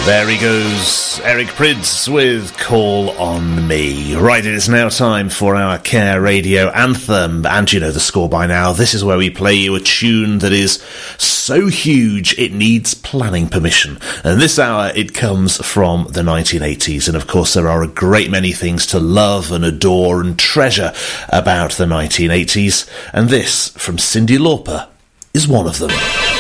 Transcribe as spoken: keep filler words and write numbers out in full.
There he goes, Eric Prydz with Call on Me. Right, it is now time for our Care Radio Anthem, and you know the score by now. This is where we play you a tune that is so huge it needs planning permission. And this hour it comes from the nineteen eighties, and of course there are a great many things to love and adore and treasure about the nineteen eighties, and this, from Cyndi Lauper, is one of them.